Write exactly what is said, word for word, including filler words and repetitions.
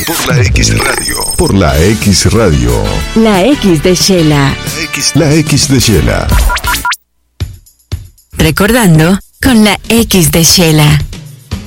Por la X Radio. Por la X Radio. La X de Shela. La X, La X de Shela. Recordando con la X de Shela.